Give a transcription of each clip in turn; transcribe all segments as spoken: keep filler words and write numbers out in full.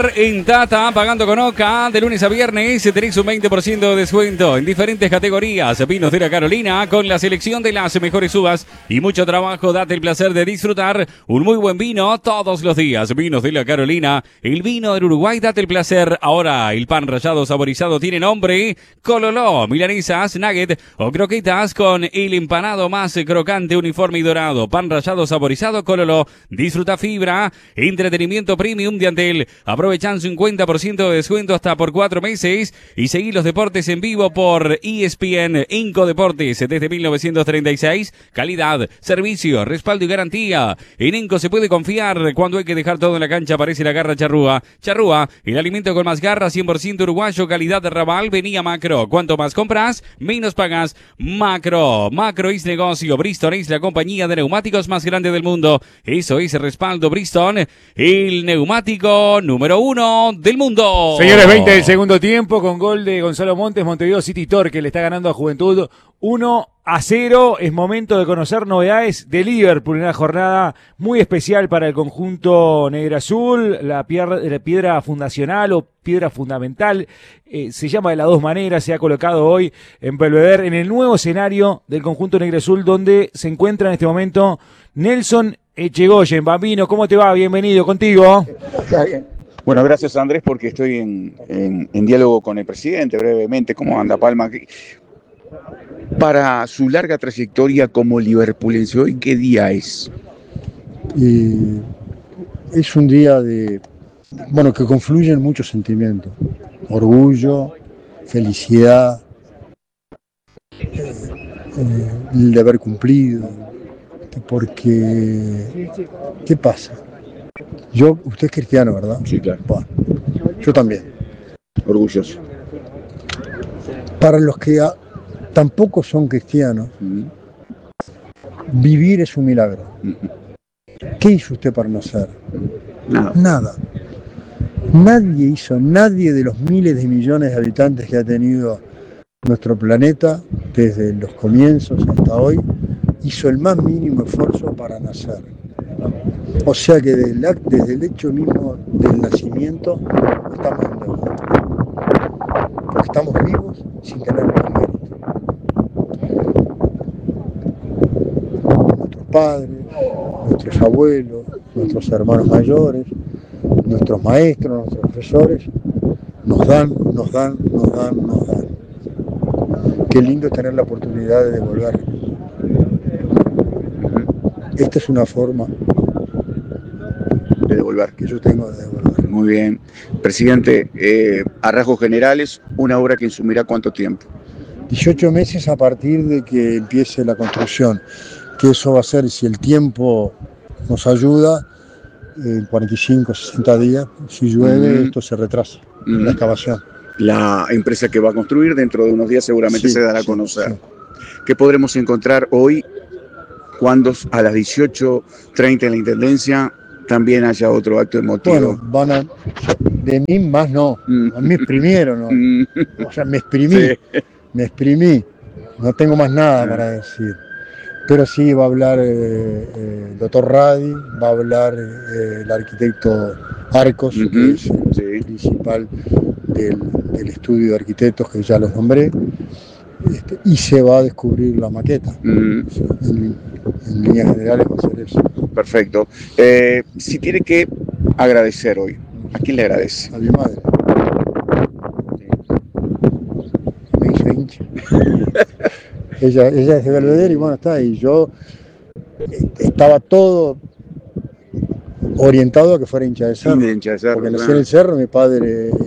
En Tata, pagando con Oca, de lunes a viernes tenés un veinte por ciento de descuento en diferentes categorías. Vinos de la Carolina, con la selección de las mejores uvas y mucho trabajo, date el placer de disfrutar un muy buen vino todos los días. Vinos de la Carolina, el vino del Uruguay, date el placer. Ahora el pan rallado saborizado tiene nombre Cololó, milanesas, nugget o croquetas con el empanado más crocante, uniforme y dorado. Pan rallado saborizado Cololó, disfruta fibra, entretenimiento premium de Antel. Aprovecha Aprovechan cincuenta por ciento de descuento hasta por cuatro meses y seguí los deportes en vivo por E S P N. Inco Deportes desde mil novecientos treinta y seis. Calidad, servicio, respaldo y garantía. En Inco se puede confiar. Cuando hay que dejar todo en la cancha aparece la garra Charrúa. Charrúa, el alimento con más garra, cien por ciento uruguayo, calidad de Raval. Venía Macro. Cuanto más compras, menos pagas. Macro. Macro es negocio. Bristol es la compañía de neumáticos más grande del mundo. Eso es respaldo Bristol, el neumático número uno del mundo. Señores, veinte del segundo tiempo con gol de Gonzalo Montes. Montevideo City Torque le está ganando a Juventud uno a cero. Es momento de conocer novedades de Liverpool en una jornada muy especial para el conjunto negro-azul. La piedra, la piedra fundacional o piedra fundamental eh, se llama de las dos maneras. Se ha colocado hoy en Belvedere en el nuevo escenario del conjunto negro-azul, donde se encuentra en este momento Nelson Echegoyen. Bambino, ¿cómo te va? Bienvenido, contigo. Está bien. Bueno, gracias Andrés, porque estoy en, en, en diálogo con el presidente brevemente. ¿Cómo anda Palma? Para su larga trayectoria como liverpulense, ¿hoy qué día es? Y es un día de, bueno, que confluyen muchos sentimientos. Orgullo, felicidad, eh, eh, el de haber cumplido, porque ¿qué pasa? Yo, usted es cristiano, ¿verdad? Sí, claro. Bueno, yo también. Orgulloso. Para los que a, tampoco son cristianos, uh-huh. Vivir es un milagro. Uh-huh. ¿Qué hizo usted para nacer? Nada. Nada. Nadie hizo, nadie de los miles de millones de habitantes que ha tenido nuestro planeta, desde los comienzos hasta hoy, hizo el más mínimo esfuerzo para nacer. O sea que desde el, desde el hecho mismo del nacimiento estamos en deuda. Porque estamos vivos sin tener ningún mérito. Nuestros padres, nuestros abuelos, nuestros hermanos mayores, nuestros maestros, nuestros profesores, nos dan, nos dan, nos dan, nos dan. Qué lindo es tener la oportunidad de devolver. Esta es una forma de devolver. Que yo tengo de devolver. Muy bien. Presidente, eh, a rasgos generales, una obra que insumirá ¿cuánto tiempo? dieciocho meses a partir de que empiece la construcción, que eso va a ser, si el tiempo nos ayuda, en cuarenta y cinco, sesenta días. Si llueve, mm. esto se retrasa, mm. la excavación. La empresa que va a construir dentro de unos días seguramente sí, se dará sí, a conocer. Sí. ¿Qué podremos encontrar hoy cuando a las dieciocho treinta en la Intendencia también haya otro acto emotivo? Bueno, van a, de mí más no, a mí me exprimieron, ¿no? O sea, me exprimí, sí. me exprimí, no tengo más nada para decir. Pero sí va a hablar eh, eh, el doctor Radi, va a hablar eh, el arquitecto Arcos, uh-huh. que es el sí. principal del, del estudio de arquitectos que ya los nombré, este, y se va a descubrir la maqueta. Uh-huh. O sea, en, en líneas generales va a ser eso. Perfecto. Eh, si tiene que agradecer hoy, ¿a quién le agradece? A mi madre. Me hizo hincha. ella, ella es de Belvedere y bueno, está. Y yo estaba todo orientado a que fuera hincha de Cerro. Sí, de hincha de Cerro, porque nací claro. en el Cerro, mi padre eh,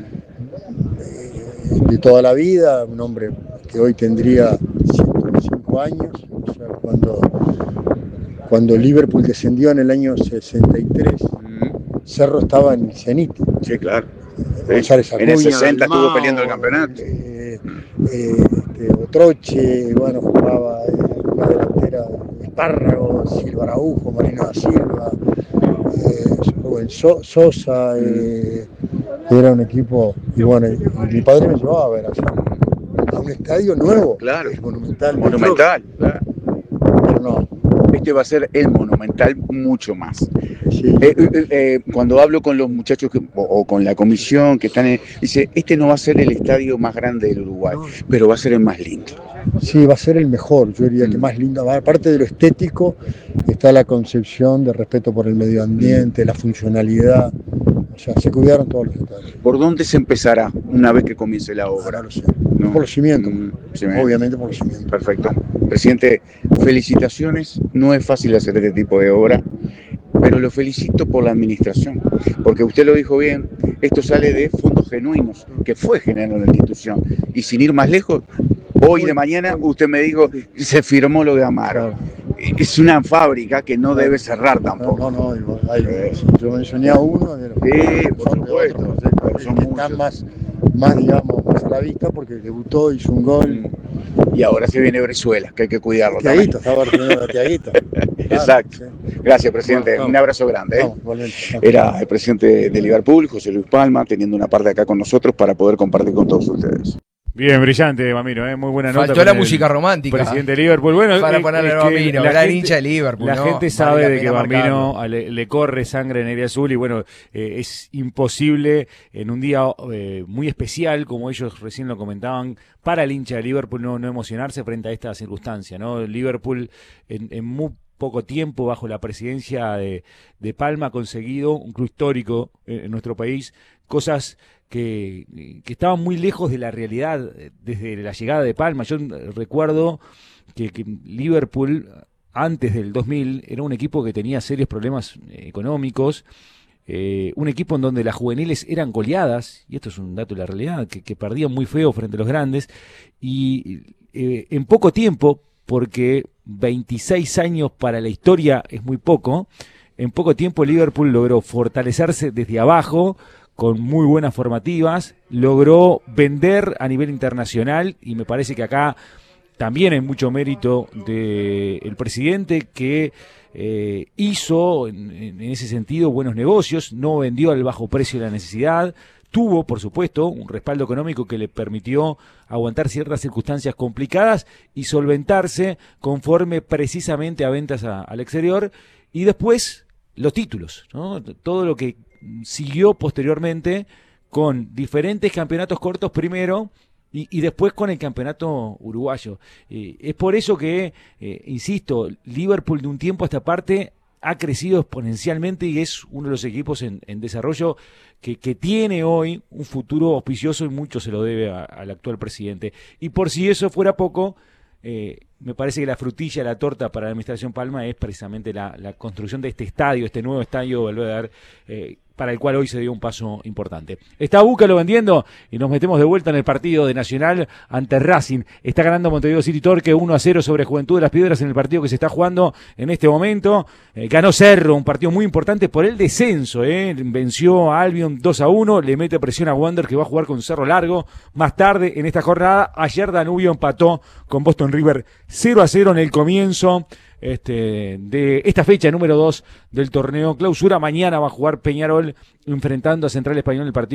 de toda la vida, un hombre que hoy tendría ciento cinco años, o sea, cuando... Cuando Liverpool descendió en el año sesenta y tres, mm. Cerro estaba en el cenit. Sí, claro. González Acuña, en el sesenta Dalmau, estuvo peleando el campeonato. Eh, eh, este, Otroche, bueno, jugaba en la delantera Espárrago, Silva Araujo, Marino da Silva, eh, so, Sosa, eh, era un equipo, y bueno, y, y mi padre me llevaba a ver a, a un estadio nuevo, claro. el Monumental. Monumental, claro. Pero no. Este va a ser el Monumental mucho más. que sí. Eh, eh, eh, cuando hablo con los muchachos que, o, o con la comisión que están en, dice, este no va a ser el estadio más grande del Uruguay, no, pero va a ser el más lindo. Sí, va a ser el mejor, yo diría mm. que más lindo. Aparte de lo estético, está la concepción de respeto por el medio ambiente, mm. la funcionalidad. O sea, se cuidaron todos los detalles. ¿Por dónde se empezará una vez que comience la obra? No lo sé. ¿No? Por los cimientos. Mm, cimiento. Obviamente por los cimientos. Perfecto. Presidente, felicitaciones. No es fácil hacer este tipo de obra, pero lo felicito por la administración, porque usted lo dijo bien, esto sale de fondos genuinos, que fue generando la institución. Y sin ir más lejos, hoy de mañana usted me dijo, se firmó lo de Amaro. Es una fábrica que no debe cerrar tampoco. No, no, no. Hay, eh, yo mencioné a uno, de los sí, por supuesto, otros, pero son que están más, más, digamos, más a la vista porque debutó, hizo un gol. Y ahora se viene Brizuela, que hay que cuidarlo. Tiaguito, estaba teniendo a Tiaguito. Exacto. Claro, sí. Gracias, presidente. Vamos, vamos. Un abrazo grande. ¿eh? Vamos, vamos. Era el presidente de Liverpool, José Luis Palma, teniendo una parte acá con nosotros para poder compartir con todos ustedes. Bien, brillante, Mamiro, ¿eh? Muy buena nota. Faltó la música romántica. Presidente de Liverpool. Bueno, para eh, ponerle a Mamiro, la gran gente, hincha de Liverpool. La ¿no? gente sabe vale de que Mamiro le, le corre sangre en el azul y bueno, eh, es imposible en un día eh, muy especial, como ellos recién lo comentaban, para el hincha de Liverpool no, no emocionarse frente a esta circunstancia, ¿no? Liverpool en, en muy poco tiempo bajo la presidencia de, de Palma ha conseguido un club histórico en, en nuestro país, cosas que, que estaban muy lejos de la realidad desde la llegada de Palma. Yo recuerdo que, que Liverpool antes del dos mil era un equipo que tenía serios problemas económicos, eh, un equipo en donde las juveniles eran goleadas, y esto es un dato de la realidad, que, que perdían muy feo frente a los grandes, y eh, en poco tiempo, porque veintiséis años para la historia es muy poco, en poco tiempo Liverpool logró fortalecerse desde abajo, con muy buenas formativas, logró vender a nivel internacional y me parece que acá también hay mucho mérito del presidente que eh, hizo en, en ese sentido buenos negocios, no vendió al bajo precio de la necesidad, tuvo por supuesto un respaldo económico que le permitió aguantar ciertas circunstancias complicadas y solventarse conforme precisamente a ventas a, al exterior y después los títulos, ¿no? Todo lo que siguió posteriormente con diferentes campeonatos cortos primero y, y después con el campeonato uruguayo. Eh, es por eso que, eh, insisto, Liverpool de un tiempo a esta parte ha crecido exponencialmente y es uno de los equipos en, en desarrollo que, que tiene hoy un futuro auspicioso y mucho se lo debe a, al actual presidente. Y por si eso fuera poco, eh, me parece que la frutilla, la torta para la administración Palma es precisamente la, la construcción de este estadio, este nuevo estadio Belvedere, eh, para el cual hoy se dio un paso importante. Está Búcalo vendiendo y nos metemos de vuelta en el partido de Nacional ante Racing. Está ganando Montevideo City Torque uno a cero sobre Juventud de las Piedras en el partido que se está jugando en este momento. Eh, ganó Cerro, un partido muy importante por el descenso. Eh. Venció a Albion dos a uno, le mete presión a Wander que va a jugar con Cerro Largo más tarde en esta jornada. Ayer Danubio empató con Boston River cero a cero en el comienzo Este, de esta fecha número dos del torneo clausura. Mañana va a jugar Peñarol enfrentando a Central Español el partido.